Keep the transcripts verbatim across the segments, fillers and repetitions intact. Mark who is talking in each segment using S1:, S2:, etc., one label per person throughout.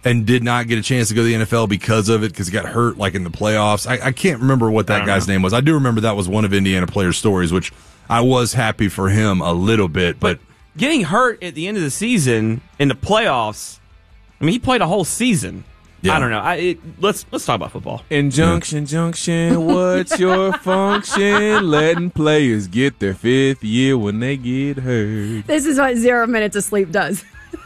S1: and did not get a chance to go to the N F L because of it, because he got hurt like in the playoffs. I, I can't remember what that guy's know. name was. I do remember that was one of Indiana players' stories, which I was happy for him a little bit. But,
S2: but getting hurt at the end of the season in the playoffs, I mean, he played a whole season. Yeah. I don't know. I, it, let's let's talk about football.
S3: Injunction, yeah. Junction, what's your function? Letting players get their fifth year when they get hurt.
S4: This is what zero minutes of sleep does.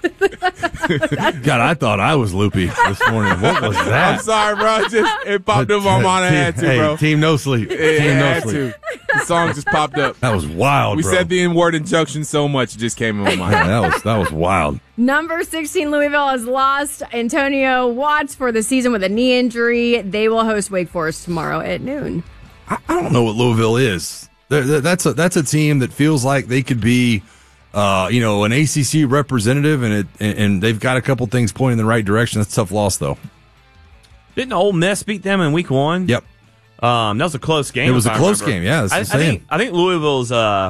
S1: God, I thought I was loopy this morning. What was that?
S3: I'm sorry, bro. Just it popped up on mine. I had to, bro.
S1: Hey, team no sleep.
S3: It,
S1: team
S3: it
S1: no
S3: had
S1: sleep.
S3: to. The song just popped up.
S1: That was wild.
S3: We
S1: bro.
S3: said the N-word injunction so much it just came in my mind.
S1: Yeah, that was that was wild.
S4: Number sixteen, Louisville has lost Antonio Watts for the season with a knee injury. They will host Wake Forest tomorrow at noon.
S1: I, I don't know what Louisville is. They're, they're, that's a that's a team that feels like they could be, uh, you know, an A C C representative, and it and, and they've got a couple things pointing in the right direction. That's a tough loss, though.
S2: Didn't Ole Miss beat them in week one?
S1: Yep.
S2: Um, that was a close game.
S1: It was a
S2: I
S1: close
S2: remember.
S1: game. Yeah, that's
S2: I,
S1: what
S2: I
S1: I'm saying.
S2: think I think Louisville's. Uh,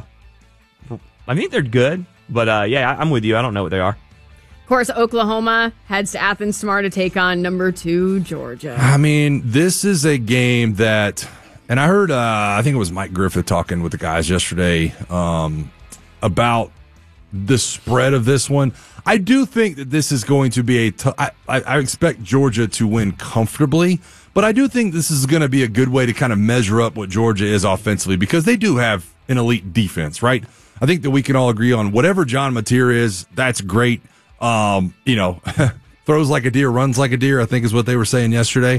S2: I think they're good, but uh, yeah, I, I'm with you. I don't know what they are.
S4: Of course, Oklahoma heads to Athens tomorrow to take on number two Georgia.
S1: I mean, this is a game that, and I heard, uh, I think it was Mike Griffith talking with the guys yesterday um, about the spread of this one. I do think that this is going to be a. T- I, I, I expect Georgia to win comfortably, but I do think this is going to be a good way to kind of measure up what Georgia is offensively, because they do have an elite defense, right? I think that we can all agree on whatever John Mateer is, that's great. Um, you know, throws like a deer, runs like a deer, I think is what they were saying yesterday.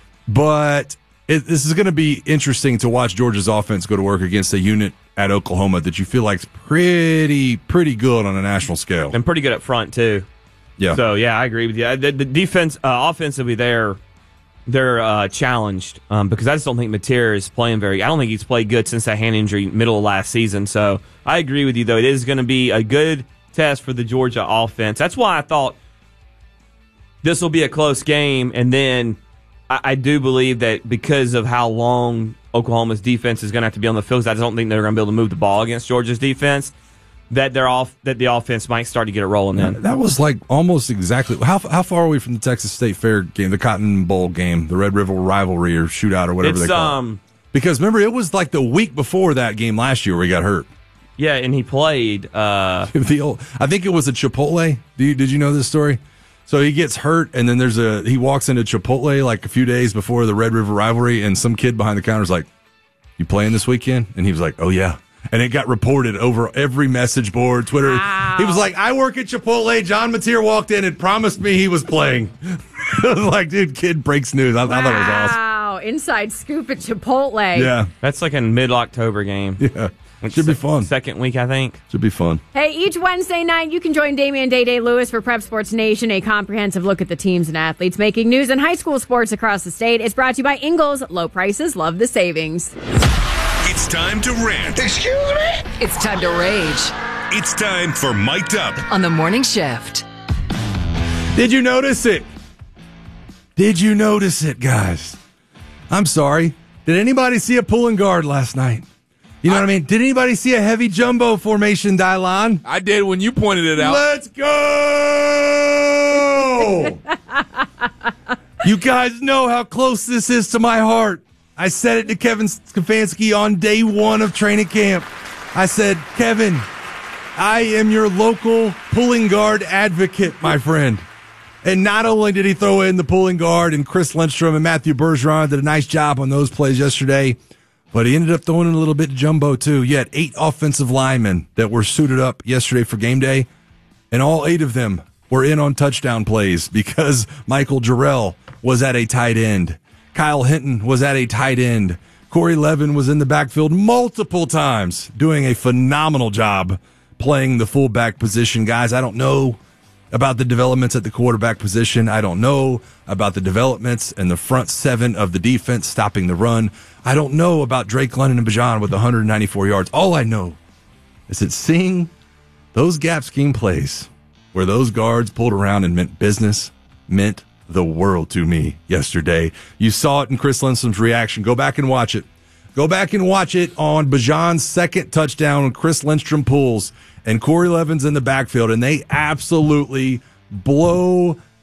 S1: But it, this is going to be interesting to watch Georgia's offense go to work against a unit at Oklahoma that you feel like is pretty, pretty good on a national scale.
S2: And pretty good up front, too.
S1: Yeah.
S2: So, yeah, I agree with you. The, the defense, uh, offensively, they're, they're uh, challenged um, because I just don't think Mateer is playing very. I don't think he's played good since that hand injury middle of last season. So I agree with you, though. It is going to be a good test for the Georgia offense. That's why I thought this will be a close game, and then I, I do believe that because of how long Oklahoma's defense is going to have to be on the field, I just don't think they're going to be able to move the ball against Georgia's defense, that they're off, that the offense might start to get it rolling then.
S1: That was like almost exactly how how far are we from the Texas State Fair game, the Cotton Bowl game, the Red River rivalry or shootout or whatever
S2: it's,
S1: they call
S2: um,
S1: it? Because remember, it was like the week before that game last year where he got hurt.
S2: Yeah, and he played. Uh,
S1: the old, I think it was a Chipotle. Do you, did you know this story? So he gets hurt, and then there's a he walks into Chipotle like a few days before the Red River rivalry, and some kid behind the counter is like, "You playing this weekend?" And he was like, "Oh yeah." And it got reported over every message board, Twitter.
S4: Wow.
S1: He was like, "I work at Chipotle. John Mateer walked in and promised me he was playing." I was like, dude, kid breaks news. I,
S4: wow.
S1: I thought it was awesome.
S4: Wow, inside scoop at Chipotle.
S1: Yeah,
S2: that's like a mid-October game.
S1: Yeah. Should be fun.
S2: Second week, I think.
S1: Should be fun.
S4: Hey, each Wednesday night, you can join Damian Day Day Lewis for Prep Sports Nation, a comprehensive look at the teams and athletes making news in high school sports across the state. It's brought to you by Ingles. Low prices, love the savings.
S5: It's time to rant.
S6: Excuse me?
S7: It's time to rage.
S5: It's time for Mic'd Up
S7: on the morning shift.
S1: Did you notice it? Did you notice it, guys? I'm sorry. Did anybody see a pulling guard last night? You know I, what I mean? Did anybody see a heavy jumbo formation, Dylon?
S3: I did when you pointed it out.
S1: Let's go! You guys know how close this is to my heart. I said it to Kevin Stefanski on day one of training camp. I said, Kevin, I am your local pulling guard advocate, my friend. And not only did he throw in the pulling guard, and Chris Lindstrom and Matthew Bergeron did a nice job on those plays yesterday, but he ended up throwing in a little bit of jumbo, too. You had eight offensive linemen that were suited up yesterday for game day, and all eight of them were in on touchdown plays because Michael Jarrell was at a tight end. Kyle Hinton was at a tight end. Corey Levin was in the backfield multiple times, doing a phenomenal job playing the fullback position. Guys, I don't know about the developments at the quarterback position. I don't know about the developments in the front seven of the defense stopping the run. I don't know about Drake London and Bajan with one hundred ninety-four yards. All I know is that seeing those gap scheme plays where those guards pulled around and meant business meant the world to me yesterday. You saw it in Chris Lindstrom's reaction. Go back and watch it. Go back and watch it on Bajan's second touchdown when Chris Lindstrom pulls and Corey Levin's in the backfield, and they absolutely blow